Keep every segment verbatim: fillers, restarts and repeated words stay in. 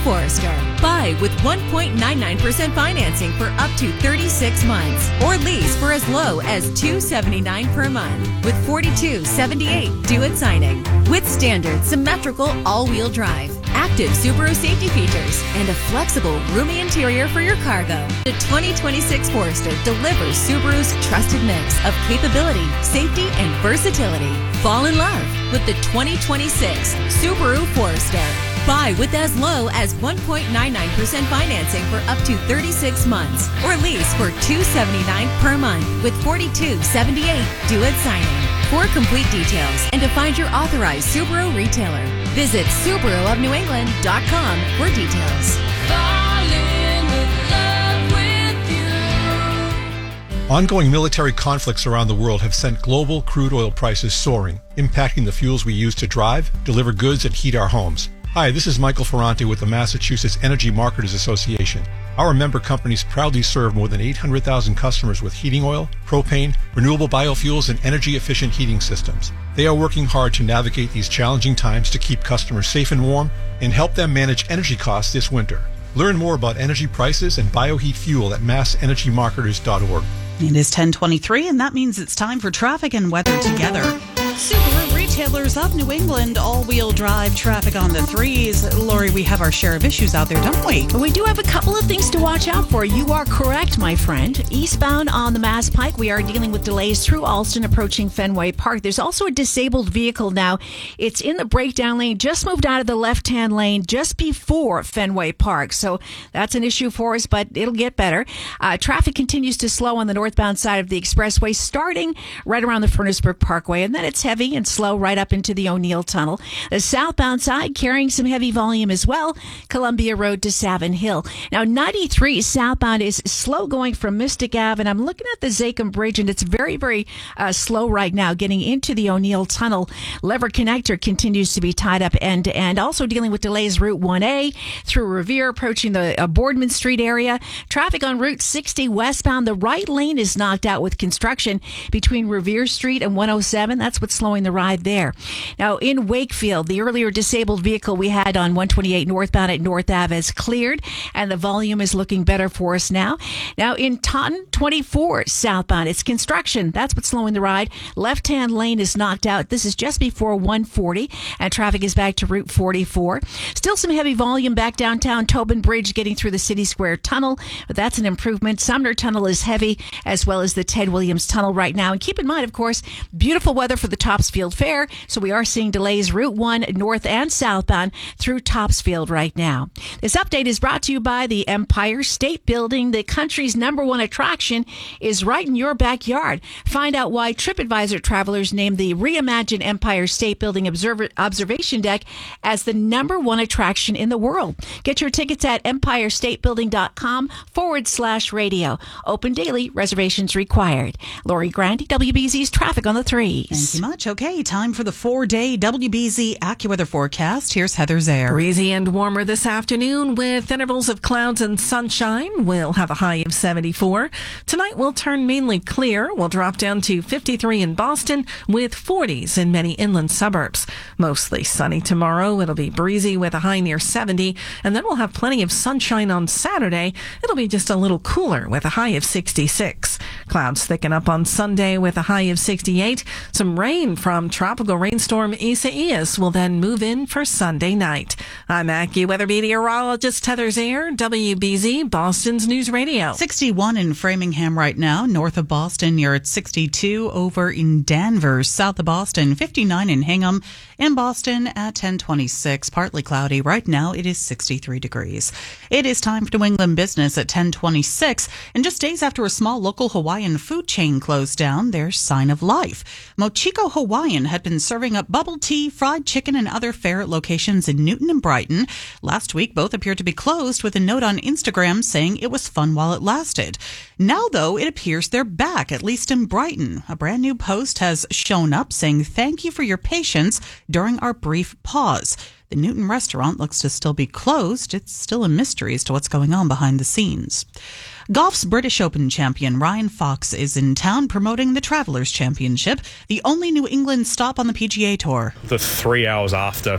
Forester. Buy with one point nine nine percent financing for up to thirty-six months, or lease for as low as two hundred seventy-nine dollars per month with forty-two seventy-eight due at signing. With standard symmetrical all-wheel drive, active Subaru safety features, and a flexible, roomy interior for your cargo, the twenty twenty-six Forester delivers Subaru's trusted mix of capability, safety, and versatility. Fall in love with the twenty twenty-six Subaru Forester. Buy with as low as one point nine nine percent financing for up to thirty-six months, or lease for two hundred seventy-nine dollars per month with forty-two seventy-eight due at signing. For complete details and to find your authorized Subaru retailer, visit Subaru of New England dot com for details. Ongoing military conflicts around the world have sent global crude oil prices soaring, impacting the fuels we use to drive, deliver goods, and heat our homes. Hi, this is Michael Ferrante with the Massachusetts Energy Marketers Association. Our member companies proudly serve more than eight hundred thousand customers with heating oil, propane, renewable biofuels, and energy-efficient heating systems. They are working hard to navigate these challenging times to keep customers safe and warm and help them manage energy costs this winter. Learn more about energy prices and bioheat fuel at mass energy marketers dot org. It is ten twenty-three, and that means it's time for traffic and weather together. Subaru Retailers of New England, all-wheel drive traffic on the threes. Lori, we have our share of issues out there, don't we? We do have a couple of things to watch out for. You are correct, my friend. Eastbound on the Mass Pike, we are dealing with delays through Alston approaching Fenway Park. There's also a disabled vehicle now. It's in the breakdown lane, just moved out of the left-hand lane just before Fenway Park. So that's an issue for us, but it'll get better. Uh, traffic continues to slow on the northbound side of the expressway, starting right around the Furnace Brook Parkway, and then it's heavy and slow right up into the O'Neill Tunnel. The southbound side carrying some heavy volume as well, Columbia Road to Savin Hill. Now, ninety-three southbound is slow going from Mystic Ave, and I'm looking at the Zachem Bridge, and it's very, very uh, slow right now getting into the O'Neill Tunnel. Lever Connector continues to be tied up end to end. Also dealing with delays Route one A through Revere, approaching the uh, Boardman Street area. Traffic on Route sixty westbound. The right lane is knocked out with construction between Revere Street and one oh seven. That's what's slowing the ride there. Now, in Wakefield, the earlier disabled vehicle we had on one twenty-eight northbound at North Ave has cleared, and the volume is looking better for us now. Now, in Taunton, twenty-four southbound, it's construction. That's what's slowing the ride. Left-hand lane is knocked out. This is just before one forty, and traffic is back to Route forty-four. Still some heavy volume back downtown Tobin Bridge getting through the City Square Tunnel, but that's an improvement. Sumner Tunnel is heavy, as well as the Ted Williams Tunnel right now. And keep in mind, of course, beautiful weather for the Topsfield Fair, so we are seeing delays Route one north and southbound through Topsfield right now. This update is brought to you by the Empire State Building. The country's number one attraction is right in your backyard. Find out why TripAdvisor travelers named the reimagined Empire State Building Observer- Observation Deck as the number one attraction in the world. Get your tickets at empirestatebuilding.com forward slash radio. Open daily, reservations required. Lori Grandi, W B Z's Traffic on the Threes. Thank you much. Okay, time for the four-day W B Z AccuWeather forecast. Here's Heather Zare. Breezy and warmer this afternoon with intervals of clouds and sunshine. We'll have a high of seventy-four. Tonight will turn mainly clear. We'll drop down to fifty-three in Boston with forties in many inland suburbs. Mostly sunny tomorrow. It'll be breezy with a high near seventy. And then we'll have plenty of sunshine on Saturday. It'll be just a little cooler with a high of sixty-six. Clouds thicken up on Sunday with a high of sixty-eight. Some rain from tropical rainstorm Isaias will then move in for Sunday night. I'm AccuWeather meteorologist Heather Zare, W B Z, Boston's News Radio. sixty-one in Framingham right now, north of Boston. You're at sixty-two over in Danvers, south of Boston. fifty-nine in Hingham. In Boston at ten twenty-six, partly cloudy. Right now it is sixty-three degrees. It is time for New England Business at ten twenty-six. And just days after a small local Hawaiian food chain closed down, there's sign of life. Mochiko Hawaiian had been serving up bubble tea, fried chicken, and other fare at locations in Newton and Brighton. Last week, both appeared to be closed with a note on Instagram saying it was fun while it lasted. Now, though, it appears they're back, at least in Brighton. A brand new post has shown up saying, "Thank you for your patience during our brief pause." The Newton restaurant looks to still be closed. It's still a mystery as to what's going on behind the scenes. Golf's British Open champion Ryan Fox is in town promoting the Travelers Championship, the only New England stop on the P G A Tour. The three hours after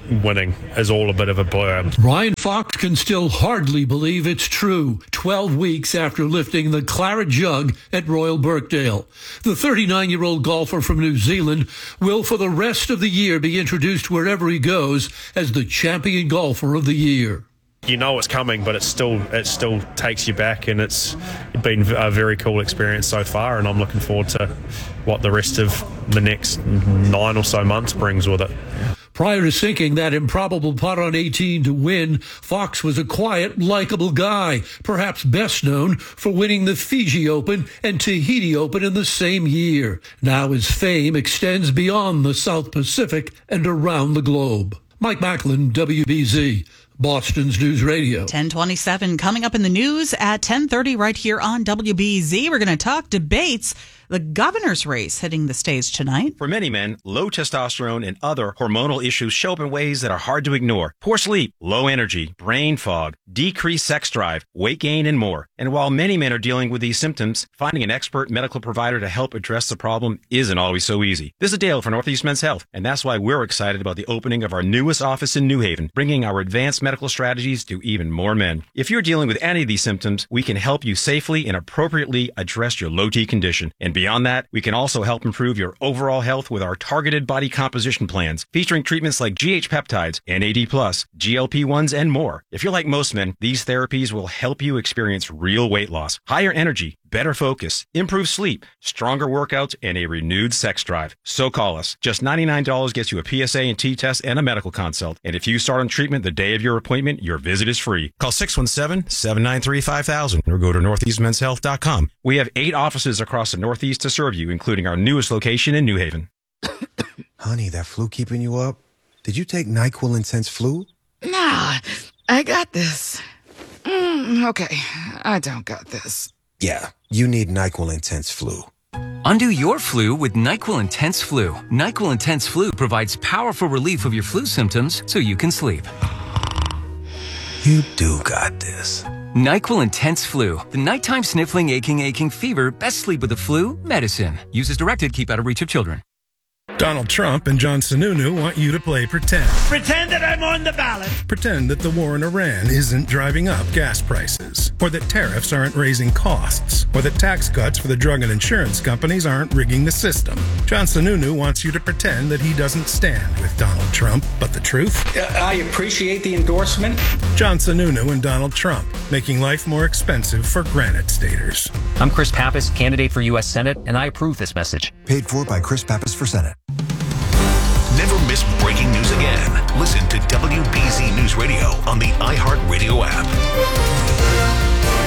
winning is all a bit of a blur. Ryan Fox can still hardly believe it's true, twelve weeks after lifting the claret jug at Royal Birkdale. The thirty-nine-year-old golfer from New Zealand will for the rest of the year be introduced wherever he goes as the champion golfer of the year. You know it's coming, but it still it still takes you back, and it's been a very cool experience so far, and I'm looking forward to what the rest of the next nine or so months brings with it. Prior to sinking that improbable putt on eighteen to win, Fox was a quiet, likable guy, perhaps best known for winning the Fiji Open and Tahiti Open in the same year. Now his fame extends beyond the South Pacific and around the globe. Mike Macklin, W B Z. Boston's News Radio. ten twenty-seven coming up in the news at ten thirty right here on W B Z. We're going to talk debates. The governor's race hitting the stage tonight. For many men, low testosterone and other hormonal issues show up in ways that are hard to ignore. Poor sleep, low energy, brain fog, decreased sex drive, weight gain, and more. And while many men are dealing with these symptoms, finding an expert medical provider to help address the problem isn't always so easy. This is Dale for Northeast Men's Health, and that's why we're excited about the opening of our newest office in New Haven, bringing our advanced medical strategies to even more men. If you're dealing with any of these symptoms, we can help you safely and appropriately address your low T condition. And beyond that, we can also help improve your overall health with our targeted body composition plans, featuring treatments like G H peptides, N A D plus, G L P ones, and more. If you're like most men, these therapies will help you experience real weight loss, higher energy, better focus, improved sleep, stronger workouts, and a renewed sex drive. So call us. Just ninety-nine dollars gets you a P S A and T test and a medical consult. And if you start on treatment the day of your appointment, your visit is free. Call six one seven, seven nine three, five thousand or go to northeast men's health dot com. We have eight offices across the Northeast to serve you, including our newest location in New Haven. Honey, that flu keeping you up? Did you take NyQuil Intense Flu? Nah, I got this. Mm, okay, I don't got this. Yeah, you need NyQuil Intense Flu. Undo your flu with NyQuil Intense Flu. NyQuil Intense Flu provides powerful relief of your flu symptoms so you can sleep. You do got this. NyQuil Intense Flu. The nighttime sniffling, aching, aching fever. Best sleep with the flu. Medicine. Use as directed. Keep out of reach of children. Donald Trump and John Sununu want you to play pretend. Pretend that I'm on the ballot. Pretend that the war in Iran isn't driving up gas prices, or that tariffs aren't raising costs, or that tax cuts for the drug and insurance companies aren't rigging the system. John Sununu wants you to pretend that he doesn't stand with Donald Trump, but the truth? I appreciate the endorsement. John Sununu and Donald Trump, making life more expensive for Granite Staters. I'm Chris Pappas, candidate for U S Senate, and I approve this message. Paid for by Chris Pappas for Senate. Never miss breaking news again. Listen to W B Z News Radio on the iHeartRadio app.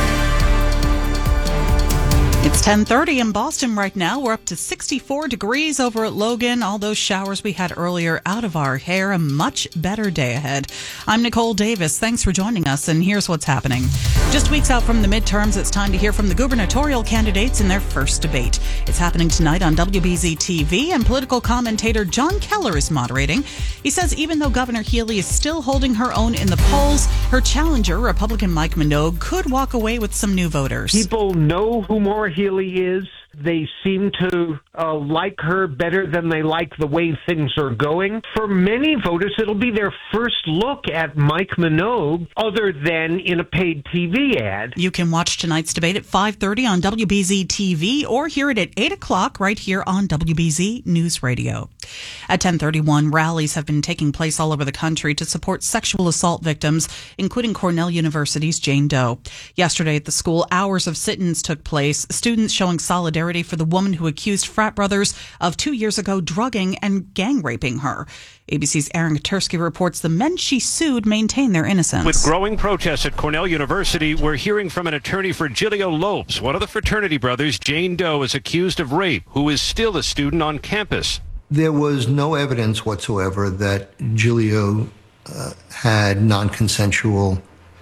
It's ten thirty in Boston right now. We're up to sixty-four degrees over at Logan. All those showers we had earlier out of our hair. A much better day ahead. I'm Nicole Davis. Thanks for joining us, and here's what's happening. Just weeks out from the midterms, it's time to hear from the gubernatorial candidates in their first debate. It's happening tonight on W B Z T V, and political commentator John Keller is moderating. He says even though Governor Healey is still holding her own in the polls, her challenger, Republican Mike Minogue, could walk away with some new voters. People know who Maura Healey is. They seem to uh, like her better than they like the way things are going. For many voters, it'll be their first look at Mike Minogue other than in a paid T V ad. You can watch tonight's debate at five thirty on W B Z T V or hear it at eight o'clock right here on W B Z News Radio. At ten thirty-one, rallies have been taking place all over the country to support sexual assault victims, including Cornell University's Jane Doe. Yesterday at the school, hours of sit-ins took place, students showing solidarity for the woman who accused frat brothers of two years ago drugging and gang raping her. A B C's Aaron Katursky reports the men she sued maintain their innocence. With growing protests at Cornell University, we're hearing from an attorney for Giglio Lopes. One of the fraternity brothers, Jane Doe, is accused of rape, who is still a student on campus. There was no evidence whatsoever that Giglio uh, had non-consensual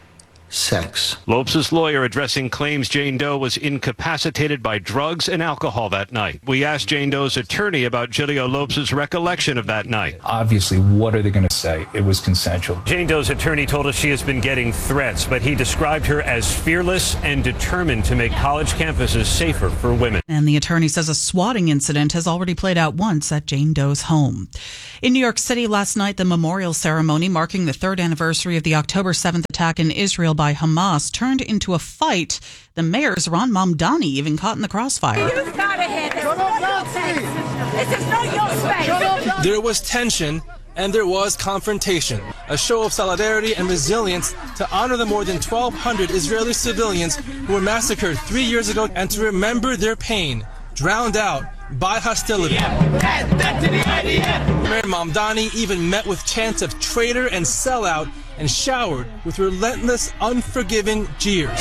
sex. Lopes' lawyer addressing claims Jane Doe was incapacitated by drugs and alcohol that night. We asked Jane Doe's attorney about Giglio Lopes' recollection of that night. Obviously, what are they going to say? It was consensual. Jane Doe's attorney told us she has been getting threats, but he described her as fearless and determined to make college campuses safer for women. And the attorney says a swatting incident has already played out once at Jane Doe's home. In New York City last night, the memorial ceremony marking the third anniversary of the October seventh attack in Israel by Hamas turned into a fight. The mayor's Ron Mamdani even caught in the crossfire. You got ahead. This is not your space. This is not your space. There was tension and there was confrontation, a show of solidarity and resilience to honor the more than twelve hundred Israeli civilians who were massacred three years ago and to remember their pain, drowned out by hostility. Mayor Mamdani even met with chants of traitor and sellout and showered with relentless, unforgiving jeers.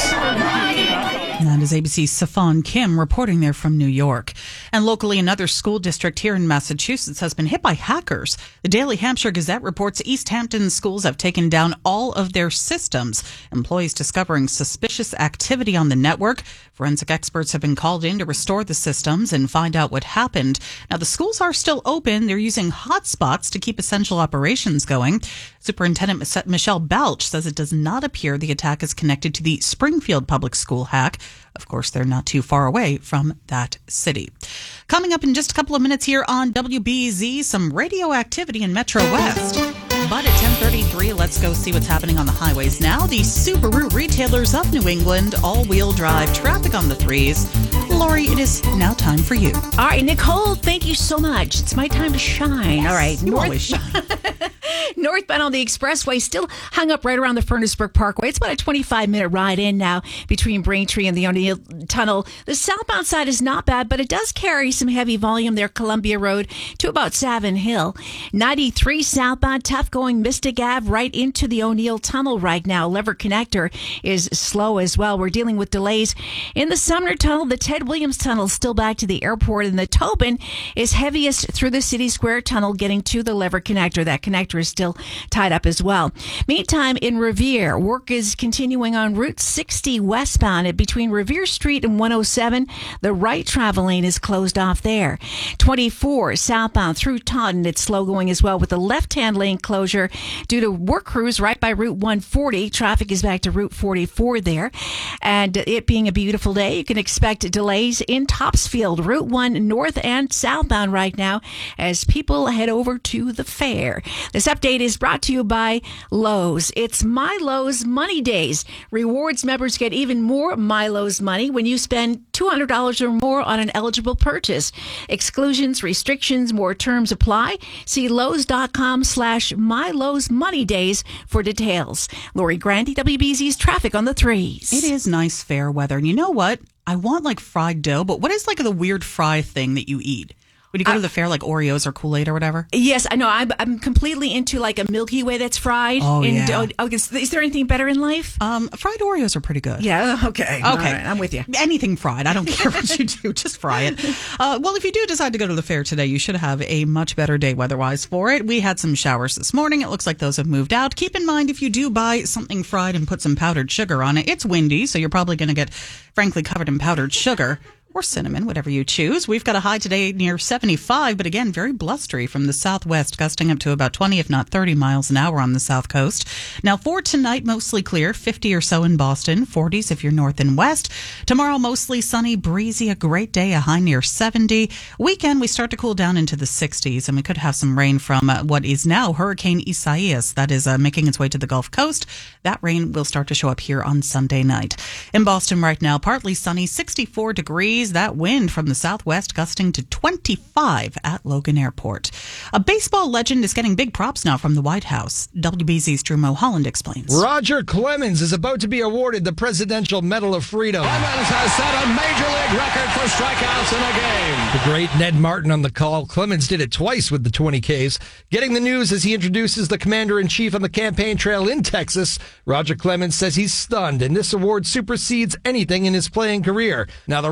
And that is A B C's Safan Kim reporting there from New York. And locally, another school district here in Massachusetts has been hit by hackers. The Daily Hampshire Gazette reports East Hampton schools have taken down all of their systems. Employees discovering suspicious activity on the network. Forensic experts have been called in to restore the systems and find out what happened. Now, the schools are still open. They're using hotspots to keep essential operations going. Superintendent Michelle Balch says it does not appear the attack is connected to the Springfield Public School hack. Of course, they're not too far away from that city. Coming up in just a couple of minutes here on W B Z, some radioactivity in Metro West. But at ten thirty-three, let's go see what's happening on the highways now. The Subaru retailers of New England, all-wheel drive, traffic on the threes. Lori, it is now time for you. All right, Nicole, thank you so much. It's my time to shine. Yes, All right, you North- always shine. Northbound on the expressway, still hung up right around the Furnaceburg Parkway. It's about a twenty-five minute ride in now between Braintree and the O'Neill Tunnel. The southbound side is not bad, but it does carry some heavy volume there, Columbia Road to about Savin Hill. ninety-three southbound, tough going Mystic Ave right into the O'Neill Tunnel right now. Lever Connector is slow as well. We're dealing with delays in the Sumner Tunnel. The Ted Williams Tunnel still back to the airport, and the Tobin is heaviest through the City Square Tunnel getting to the Lever Connector. That connector is still tied up as well. Meantime, in Revere, work is continuing on Route sixty westbound between Revere Street and one oh seven. The right travel lane is closed off there. twenty-four southbound through Taunton. It's slow going as well with the left-hand lane closure due to work crews right by Route one forty. Traffic is back to Route forty-four there. And it being a beautiful day, you can expect delays in Topsfield, Route one north and southbound right now as people head over to the fair. This update is brought to you by Lowe's. It's My Lowe's Money Days. Rewards members get even more My Lowe's money when you spend two hundred dollars or more on an eligible purchase. Exclusions, restrictions, more terms apply. See Lowe's.com slash My Lowe's Money Days for details. Lori Grandy, W B Z's traffic on the threes. It is nice fair weather. And you know what? I want like fried dough, but what is like the weird fry thing that you eat? When you go to the fair, like Oreos or Kool-Aid or whatever? Yes, I know. I'm, I'm completely into like a Milky Way that's fried. Oh, in yeah. dough. Oh, is, is there anything better in life? Um, fried Oreos are pretty good. Yeah, okay. Okay. All right, I'm with you. Anything fried. I don't care what you do. Just fry it. Uh, well, if you do decide to go to the fair today, you should have a much better day weather-wise for it. We had some showers this morning. It looks like those have moved out. Keep in mind, if you do buy something fried and put some powdered sugar on it, it's windy, so you're probably going to get, frankly, covered in powdered sugar. Or cinnamon, whatever you choose. We've got a high today near seventy-five, but again, very blustery from the southwest, gusting up to about twenty, if not thirty miles an hour on the south coast. Now, for tonight, mostly clear, fifty or so in Boston, forties if you're north and west. Tomorrow, mostly sunny, breezy, a great day, a high near seventy. Weekend, we start to cool down into the sixties, and we could have some rain from uh, what is now Hurricane Isaias. That is uh, making its way to the Gulf Coast. That rain will start to show up here on Sunday night. In Boston right now, partly sunny, sixty-four degrees. That wind from the southwest gusting to twenty-five at Logan Airport. A baseball legend is getting big props now from the White House. W B Z's Drew Mulholland explains. Roger Clemens is about to be awarded the Presidential Medal of Freedom. Clemens has set a major league record for strikeouts in a game. The great Ned Martin on the call. Clemens did it twice with the twenty Ks. Getting the news as he introduces the commander-in-chief on the campaign trail in Texas. Roger Clemens says he's stunned, and this award supersedes anything in his playing career. Now, the Rocket, of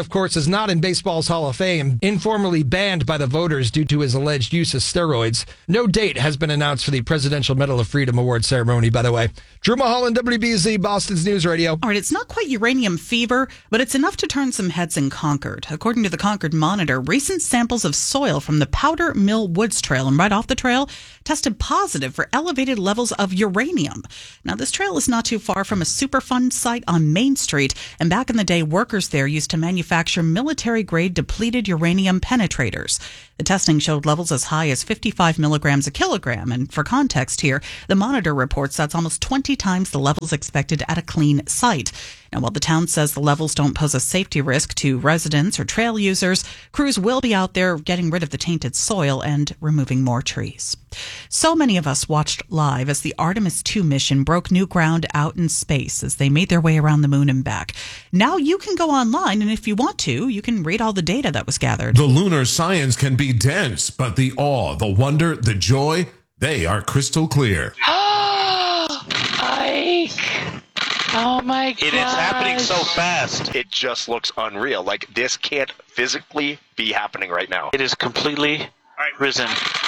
of course, is not in baseball's Hall of Fame, informally banned by the voters due to his alleged use of steroids. No date has been announced for the Presidential Medal of Freedom Award ceremony, by the way. Drew Mulholland, W B Z, Boston's News Radio. All right, it's not quite uranium fever, but it's enough to turn some heads in Concord. According to the Concord Monitor, recent samples of soil from the Powder Mill Woods Trail and right off the trail tested positive for elevated levels of uranium. Now, this trail is not too far from a Superfund site on Main Street, and back in the day, workers there used to manufacture military-grade depleted uranium penetrators. The testing showed levels as high as fifty-five milligrams a kilogram, and for context here, the Monitor reports that's almost twenty times the levels expected at a clean site. Now, while the town says the levels don't pose a safety risk to residents or trail users, crews will be out there getting rid of the tainted soil and removing more trees. So many of us watched live as the Artemis two mission broke new ground out in space as they made their way around the moon and back. Now you can go online, and if you want to, you can read all the data that was gathered. The lunar science can be dense, but the awe, the wonder, the joy, they are crystal clear. Ike! Oh my god. It is happening so fast. It just looks unreal. Like, this can't physically be happening right now. It is completely risen.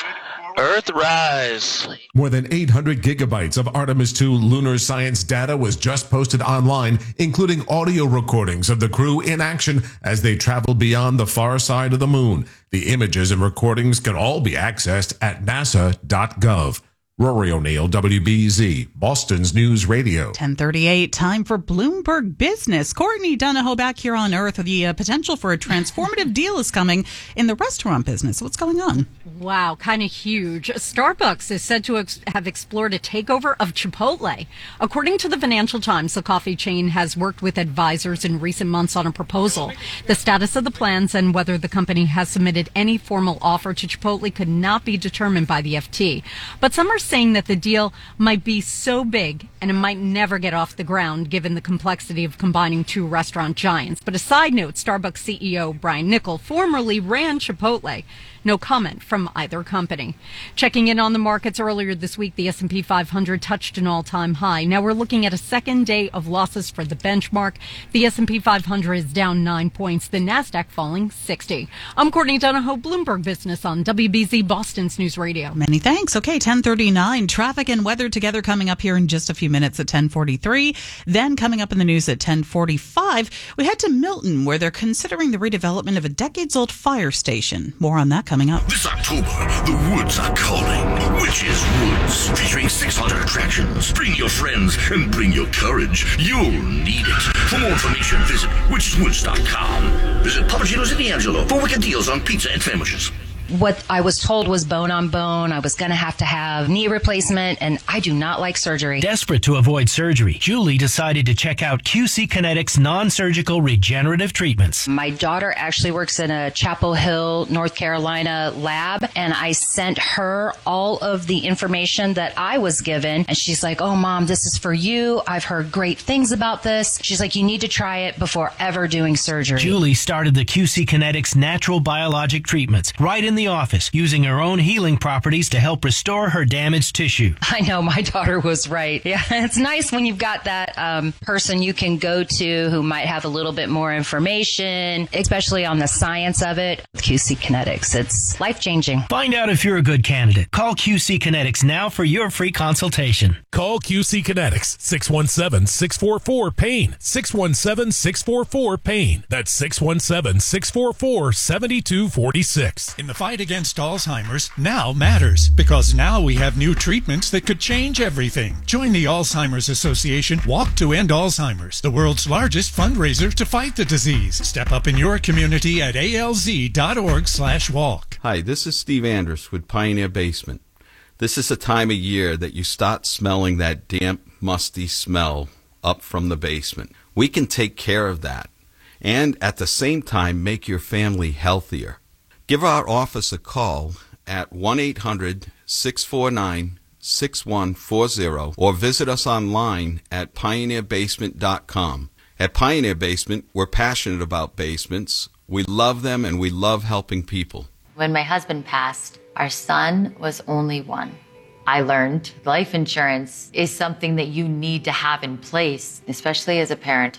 Earthrise. More than eight hundred gigabytes of Artemis two lunar science data was just posted online, including audio recordings of the crew in action as they traveled beyond the far side of the moon. The images and recordings can all be accessed at nasa dot gov. Rory O'Neill, W B Z, Boston's News Radio. ten thirty-eight, time for Bloomberg Business. Courtney Donahoe back here on Earth. The uh, potential for a transformative deal is coming in the restaurant business. What's going on? Wow, kind of huge. Starbucks is said to ex- have explored a takeover of Chipotle. According to the Financial Times, the coffee chain has worked with advisors in recent months on a proposal. The status of the plans and whether the company has submitted any formal offer to Chipotle could not be determined by the F T. But some are saying that the deal might be so big and it might never get off the ground given the complexity of combining two restaurant giants. But a side note, Starbucks C E O Brian Niccol formerly ran Chipotle. No comment from either company. Checking in on the markets earlier this week, the S and P five hundred touched an all-time high. Now we're looking at a second day of losses for the benchmark. The S and P five hundred is down nine points, the NASDAQ falling sixty. I'm Courtney Donahoe, Bloomberg Business on W B Z Boston's News Radio. Many thanks. Okay, ten thirty-nine. Traffic and weather together coming up here in just a few minutes at ten forty-three. Then coming up in the news at ten forty-five, we head to Milton, where they're considering the redevelopment of a decades-old fire station. More on that coming up. This October, the woods are calling. Witches Woods, featuring six hundred attractions. Bring your friends and bring your courage. You'll need it. For more information, visit witches woods dot com. Visit Papagino's in D'Angelo for wicked deals on pizza and sandwiches. What I was told was bone on bone. I was going to have to have knee replacement, and I do not like surgery. Desperate to avoid surgery, Julie decided to check out Q C Kinetics non-surgical regenerative treatments. My daughter actually works in a Chapel Hill, North Carolina lab, and I sent her all of the information that I was given, and she's like, oh, Mom, this is for you. I've heard great things about this. She's like, you need to try it before ever doing surgery. Julie started the Q C Kinetics natural biologic treatments right in the office, using her own healing properties to help restore her damaged tissue. I know, my daughter was right. Yeah, it's nice when you've got that um, person you can go to who might have a little bit more information, especially on the science of it. Q C Kinetics, it's life-changing. Find out if you're a good candidate. Call Q C Kinetics now for your free consultation. Call Q C Kinetics, six one seven, six four four, PAIN, six one seven, six four four, PAIN. That's six one seven, six four four, seven two four six. In the fight against Alzheimer's, now matters, because now we have new treatments that could change everything. Join the Alzheimer's Association Walk to End Alzheimer's, the world's largest fundraiser to fight the disease. Step up in your community at A L Z dot org slash walk. Hi, this is Steve Andrus with Pioneer Basement. This is the time of year that you start smelling that damp, musty smell up from the basement. We can take care of that and at the same time make your family healthier. Give our office a call at one eight hundred, six four nine, six one four zero or visit us online at pioneer basement dot com. At Pioneer Basement, we're passionate about basements. We love them and we love helping people. When my husband passed, our son was only one. I learned life insurance is something that you need to have in place, especially as a parent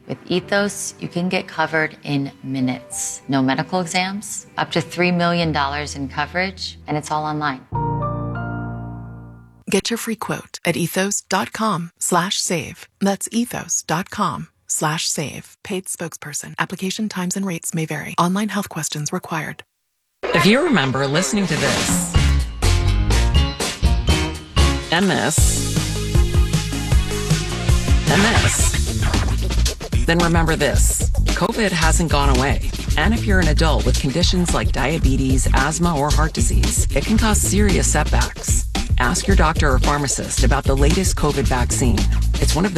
With Ethos, you can get covered in minutes. No medical exams, up to three million dollars in coverage, and it's all online. Get your free quote at ethos.com slash save. That's ethos.com slash save. Paid spokesperson. Application times and rates may vary. Online health questions required. If you remember listening to this and this and this, then remember this. COVID hasn't gone away. And if you're an adult with conditions like diabetes, asthma, or heart disease, it can cause serious setbacks. Ask your doctor or pharmacist about the latest COVID vaccine. It's one of the